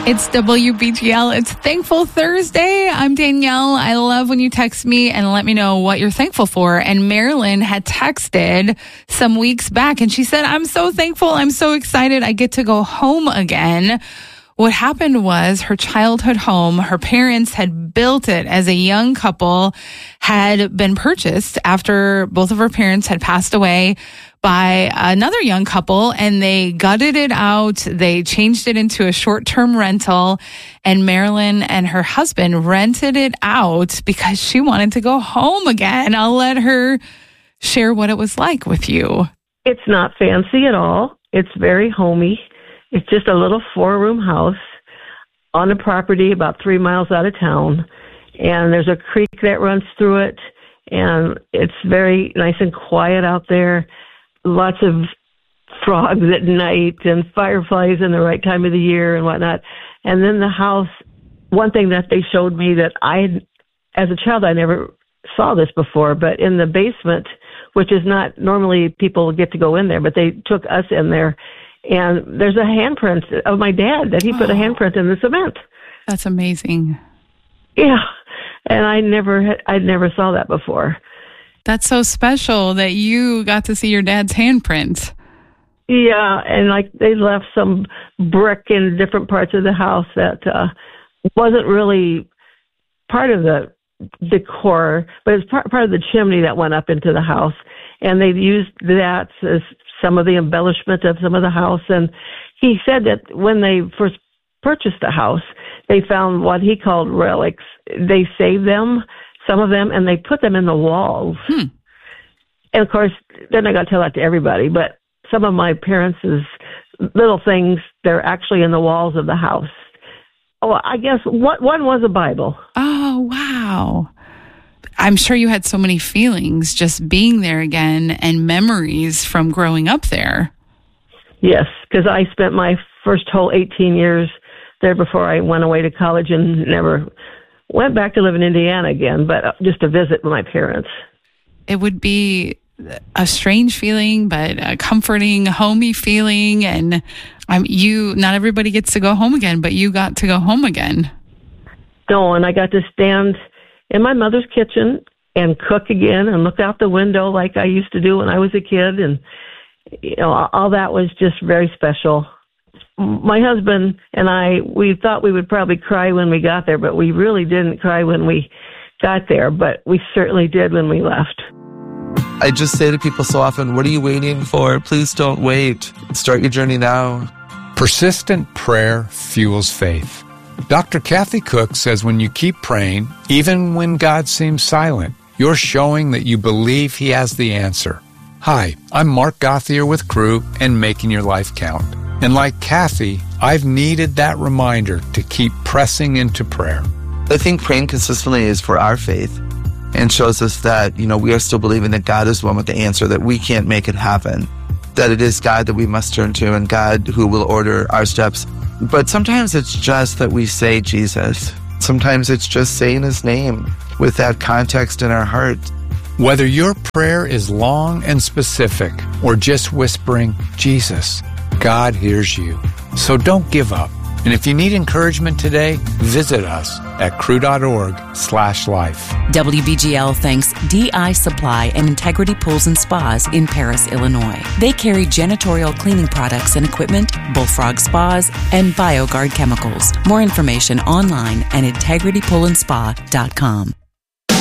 It's WBGL. It's Thankful Thursday. I'm Danielle. I love when you text me and let me know what you're thankful for. And Marilyn had texted some weeks back and she said, I'm so thankful. I'm so excited. I get to go home again. What happened was her childhood home, her parents had built it as a young couple, had been purchased after both of her parents had passed away by another young couple, and they gutted it out. They changed it into a short-term rental, and Marilyn and her husband rented it out because she wanted to go home again. I'll let her share what it was like with you. It's not fancy at all. It's very homey. It's just a little 4-room house on a property about 3 miles out of town, and there's a creek that runs through it, and it's very nice and quiet out there. Lots of frogs at night and fireflies in the right time of the year and whatnot. And then the house, one thing that they showed me that as a child, I never saw this before, but in the basement, which is not normally people get to go in there, but they took us in there. And there's a handprint of my dad that he put a handprint in the cement. That's amazing. Yeah. And I'd never saw that before. That's so special that you got to see your dad's handprint. Yeah, and like they left some brick in different parts of the house that wasn't really part of the decor, but it's part of the chimney that went up into the house. And they used that as some of the embellishment of some of the house. And he said that when they first purchased the house, they found what he called relics. They saved them, some of them, and they put them in the walls. And of course, they're not going to tell that to everybody, but some of my parents' little things, they're actually in the walls of the house. Oh, I guess one was a Bible. Oh, wow. I'm sure you had so many feelings just being there again and memories from growing up there. Yes, because I spent my first whole 18 years there before I went away to college and never went back to live in Indiana again, but just to visit my parents. It would be a strange feeling, but a comforting, homey feeling. And not everybody gets to go home again, but you got to go home again. No, and I got to stand in my mother's kitchen and cook again and look out the window like I used to do when I was a kid. And, all that was just very special. My husband and we thought we would probably cry when we got there, but we really didn't cry when we got there, but we certainly did when we left. I just say to people so often, what are you waiting for? Please don't wait. Start your journey now. Persistent prayer fuels faith. Dr. Kathy Cook says when you keep praying, even when God seems silent, you're showing that you believe He has the answer. Hi, I'm Mark Gauthier with Crew and Making Your Life Count. And like Kathy, I've needed that reminder to keep pressing into prayer. I think praying consistently is for our faith and shows us that, we are still believing that God is the one with the answer, that we can't make it happen, that it is God that we must turn to and God who will order our steps. But sometimes it's just that we say Jesus. Sometimes it's just saying His name with that context in our heart. Whether your prayer is long and specific or just whispering, Jesus, God hears you. So don't give up. And if you need encouragement today, visit us at crew.org/life. WBGL thanks DI Supply and Integrity Pools and Spas in Paris, Illinois. They carry janitorial cleaning products and equipment, Bullfrog Spas, and BioGuard chemicals. More information online at integritypoolandspa.com.